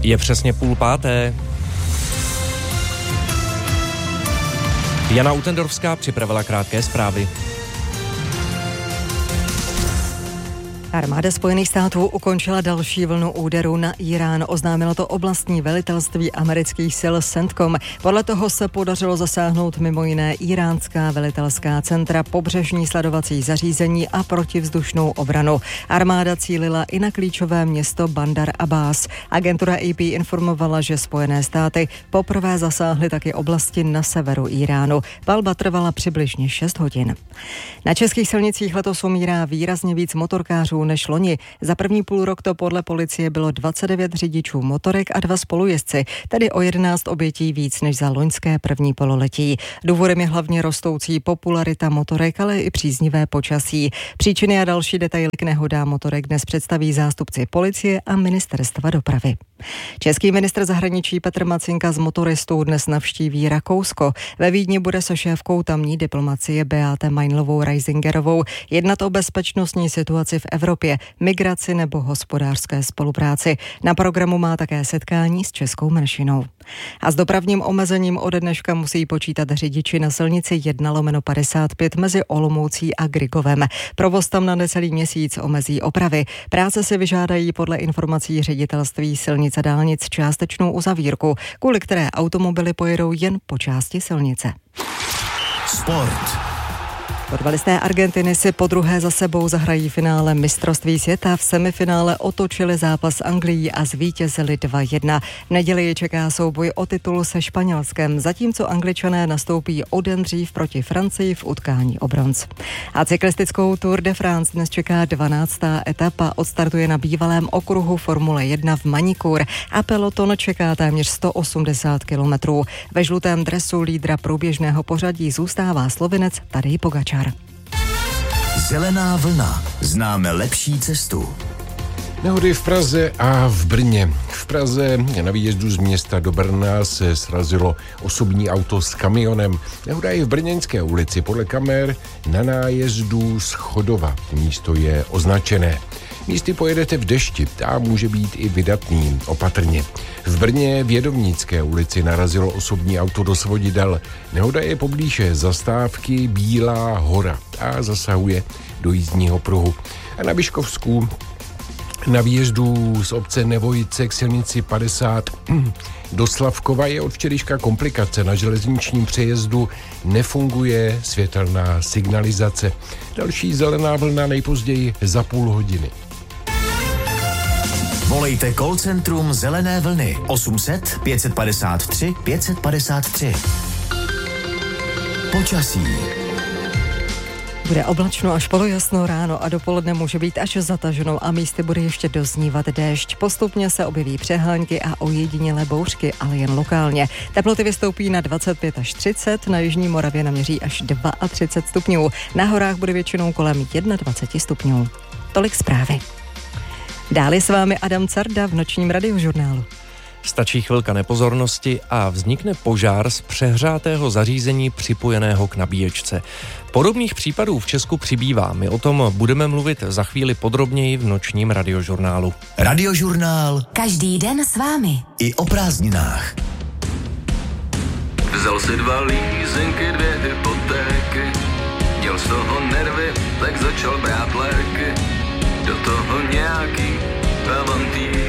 Je přesně 4:30. Jana Utendorfská připravila krátké zprávy. Armáda Spojených států ukončila další vlnu úderů na Irán. Oznámilo to oblastní velitelství amerických sil CENTCOM. Podle toho se podařilo zasáhnout mimo jiné iránská velitelská centra, pobřežní sledovací zařízení a protivzdušnou obranu. Armáda cílila i na klíčové město Bandar Abbas. Agentura AP informovala, že Spojené státy poprvé zasáhly taky oblasti na severu Iránu. Palba trvala přibližně 6 hodin. Na českých silnicích letos umírá výrazně víc motorkářů než loni. Za první půlrok to podle policie bylo 29 řidičů motorek a 2 spolujezdci, tedy o 11 obětí víc než za loňské první pololetí. Důvodem je hlavně rostoucí popularita motorek, ale i příznivé počasí. Příčiny a další detaily k nehodám motorek dnes představí zástupci policie a ministerstva dopravy. Český ministr zahraničí Petr Macinka s motoristou dnes navštíví Rakousko. Ve Vídni bude se šéfkou tamní diplomacie Beate Meinlovou-Reisingerovou jednat o bezpečnostní situaci v Evropě, migraci nebo hospodářské spolupráci. Na programu má také setkání s českou menšinou. A s dopravním omezením ode dneška musí počítat řidiči na silnici 1/55 mezi Olomoucí a Grygovem. Provoz tam na necelý měsíc omezí opravy. Práce si vyžádají podle informací ředitelství silnic a dálnic částečnou uzavírku, kvůli které automobily pojedou jen po části silnice. Sport. Fotbalisté Argentiny si podruhé za sebou zahrají finále mistrovství světa. V semifinále otočili zápas s Anglií a zvítězili 2-1. V neděli je čeká souboj o titul se Španělskem, zatímco Angličané nastoupí o den dřív proti Francii v utkání o bronz. A cyklistickou Tour de France dnes čeká 12. etapa. Odstartuje na bývalém okruhu Formule 1 v Manicourt a peloton čeká téměř 180 kilometrů. Ve žlutém dresu lídra průběžného pořadí zůstává Slovinec Tadej Pogačar. Zelená vlna. Známe lepší cestu. Nehody v Praze a v Brně. V Praze na výjezdu z města do Brna se srazilo osobní auto s kamionem. Nehoda je v Brněnské ulici. Podle kamer na nájezdu z Chodova. Místo je označené. Místy pojedete v dešti, a může být i vydatný, opatrně. V Brně v Jedovnické ulici narazilo osobní auto do svodidel. Nehoda je poblíže zastávky Bílá hora a zasahuje do jízdního pruhu. A na Vyškovsku na výjezdu z obce Nevojice k silnici 50 do Slavkova je od včerejška komplikace. Na železničním přejezdu nefunguje světelná signalizace. Další zelená vlna nejpozději za půl hodiny. Volejte call centrum Zelené vlny 800 553 553. Počasí. Bude oblačno až polojasno ráno a dopoledne může být až zataženo a místy bude ještě doznívat déšť. Postupně se objeví přehánky a ojedinělé bouřky, ale jen lokálně. Teploty vystoupí na 25 až 30, na jižní Moravě naměří až 32 stupňů. Na horách bude většinou kolem 21 stupňů. Tolik zprávy. Dále s vámi Adam Carda v nočním radiožurnálu. Stačí chvilka nepozornosti a vznikne požár z přehřátého zařízení připojeného k nabíječce. Podobných případů v Česku přibývá. My o tom budeme mluvit za chvíli podrobněji v nočním radiožurnálu. Radiožurnál. Každý den s vámi. I o prázdninách. Vzal si 2 lízenky, 2 hypotéky. Měl z toho nervy, tak začal brát léky. Do toho nějaký Avantýr.